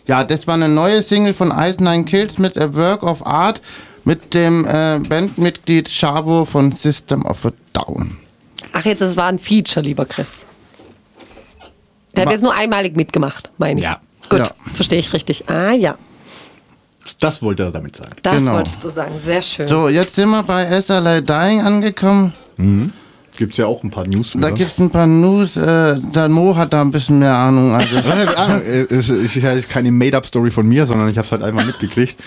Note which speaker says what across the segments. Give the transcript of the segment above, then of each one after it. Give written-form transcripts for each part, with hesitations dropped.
Speaker 1: Ja, das war eine neue Single von Ice Nine Kills mit A Work of Art mit dem Bandmitglied Chavo von System of a Down.
Speaker 2: Ach, jetzt, es war ein Feature, lieber Chris. Der hat jetzt nur einmalig mitgemacht, meine ich.
Speaker 3: Ja.
Speaker 2: Gut,
Speaker 1: Ja.
Speaker 2: verstehe ich richtig. Ah, ja.
Speaker 3: Das wollte er damit sagen.
Speaker 2: Das
Speaker 1: Genau.
Speaker 2: wolltest du sagen. Sehr schön.
Speaker 1: So, jetzt sind wir bei SLA Dying angekommen.
Speaker 3: Gibt es ja auch ein paar News.
Speaker 1: Da gibt es ein paar News. Der Mo hat da ein bisschen mehr Ahnung. Also.
Speaker 3: Es ist ja keine Made-up-Story von mir, sondern ich habe es halt einfach mitgekriegt.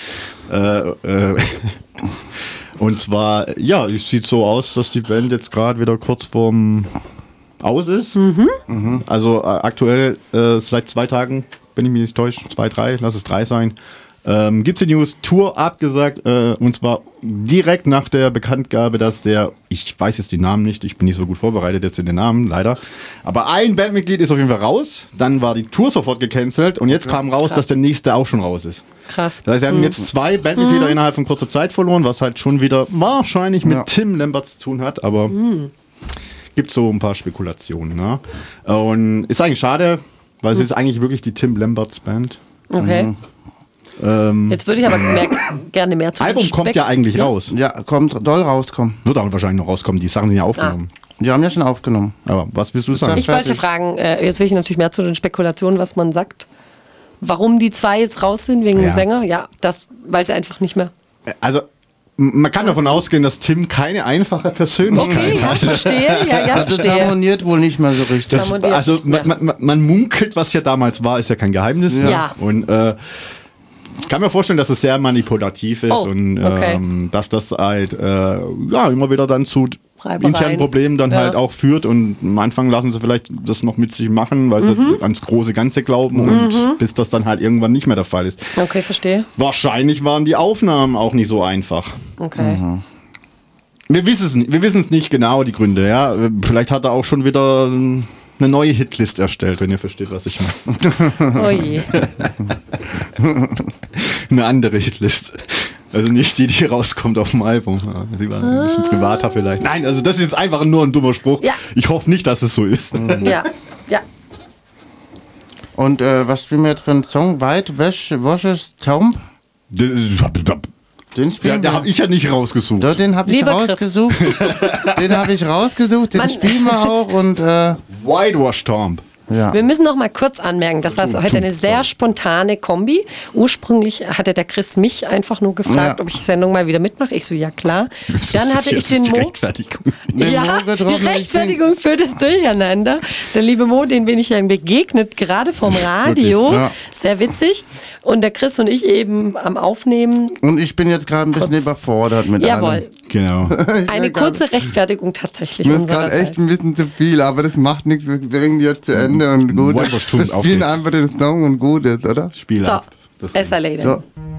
Speaker 3: Und zwar, ja, es sieht so aus, dass die Band jetzt gerade wieder kurz vorm Aus ist. Also aktuell seit 2 Tagen, wenn ich mich nicht täusche, 2, 3, lass es 3 sein. Gibt es die News, Tour abgesagt, und zwar direkt nach der Bekanntgabe, dass ich weiß jetzt die Namen nicht, ich bin nicht so gut vorbereitet jetzt in den Namen, leider, aber ein Bandmitglied ist auf jeden Fall raus, dann war die Tour sofort gecancelt und jetzt kam raus, dass der nächste auch schon raus ist.
Speaker 2: Krass.
Speaker 3: Das heißt, wir haben jetzt 2 Bandmitglieder innerhalb von kurzer Zeit verloren, was halt schon wieder wahrscheinlich mit Tim Lambert zu tun hat, aber gibt so ein paar Spekulationen. Ne? Und ist eigentlich schade, weil es ist eigentlich wirklich die Tim Lamberts Band.
Speaker 2: Okay. Jetzt würde ich aber gerne mehr zu
Speaker 3: Album kommt ja eigentlich raus.
Speaker 1: Ja, soll rauskommen.
Speaker 3: Wird auch wahrscheinlich noch rauskommen. Die Sachen sind ja aufgenommen.
Speaker 1: Die haben ja schon aufgenommen.
Speaker 3: Aber was willst du sagen?
Speaker 2: Ich wollte fragen, jetzt will ich natürlich mehr zu den Spekulationen, was man sagt. Warum die 2 jetzt raus sind, wegen dem Sänger? Ja, weil sie einfach nicht mehr...
Speaker 3: Also, man kann davon ausgehen, dass Tim keine einfache Persönlichkeit
Speaker 2: Okay, ja,
Speaker 3: hat.
Speaker 2: verstehe. Ja,
Speaker 1: Also das
Speaker 2: verstehe.
Speaker 1: harmoniert wohl nicht mehr so richtig.
Speaker 2: harmoniert
Speaker 3: Also,
Speaker 2: nicht mehr.
Speaker 3: man munkelt, was ja damals war, ist ja kein Geheimnis.
Speaker 2: Ja.
Speaker 3: Und ich kann mir vorstellen, dass es sehr manipulativ ist und
Speaker 2: okay.
Speaker 3: dass das halt immer wieder dann zu
Speaker 2: Reibereien.
Speaker 3: internen Problemen dann halt auch führt. Und am Anfang lassen sie vielleicht das noch mit sich machen, weil sie ans große Ganze glauben und bis das dann halt irgendwann nicht mehr der Fall ist.
Speaker 2: Okay, verstehe.
Speaker 3: Wahrscheinlich waren die Aufnahmen auch nicht so einfach.
Speaker 2: Okay.
Speaker 3: Wir wissen es nicht genau, die Gründe. Ja? Vielleicht hat er auch schon wieder eine neue Hitlist erstellt, wenn ihr versteht, was ich meine.
Speaker 2: Oh je.
Speaker 3: Eine andere Hitlist. Also nicht die rauskommt auf dem Album. Ja, sie war ein bisschen privater vielleicht. Nein, also das ist jetzt einfach nur ein dummer Spruch.
Speaker 2: Ja.
Speaker 3: Ich hoffe nicht, dass es so ist.
Speaker 2: Ja, ja.
Speaker 1: Und was spielen wir jetzt für einen Song? White Washes Tomb? Den spielen
Speaker 3: Den habe ich ja nicht rausgesucht.
Speaker 1: Doch, den habe ich
Speaker 2: Lieber Chris.
Speaker 1: rausgesucht. Den habe ich rausgesucht, den spielen wir auch und
Speaker 3: Whitewash Tomb.
Speaker 1: ja.
Speaker 2: Wir müssen noch mal kurz anmerken, das war heute eine sehr spontane Kombi. Ursprünglich hatte der Chris mich einfach nur gefragt, ob ich die Sendung mal wieder mitmache. Ich so, ja klar. Dann hatte ich den
Speaker 3: die
Speaker 2: Mo.
Speaker 3: Rechtfertigung.
Speaker 2: Ja,
Speaker 1: Mo getroffen,
Speaker 2: die Rechtfertigung für das Durcheinander. Der liebe Mo, den bin ich dann begegnet, gerade vom Radio.
Speaker 1: Wirklich, ja.
Speaker 2: Sehr witzig. Und der Chris und ich eben am Aufnehmen.
Speaker 1: Und ich bin jetzt gerade ein bisschen überfordert mit allem.
Speaker 2: Jawohl.
Speaker 3: Genau.
Speaker 2: Eine kurze Rechtfertigung tatsächlich
Speaker 1: Mir ist gerade
Speaker 2: unsererseits.
Speaker 1: echt ein bisschen zu viel, aber das macht nichts. Wir bringen die jetzt zu Ende und gut.
Speaker 3: Whitewash Tomb
Speaker 1: Wir
Speaker 3: auf
Speaker 1: spielen
Speaker 3: geht's.
Speaker 1: einfach den Song und gut ist, oder?
Speaker 3: Spiel
Speaker 2: So,
Speaker 3: ab. Das
Speaker 2: SLA.
Speaker 1: So.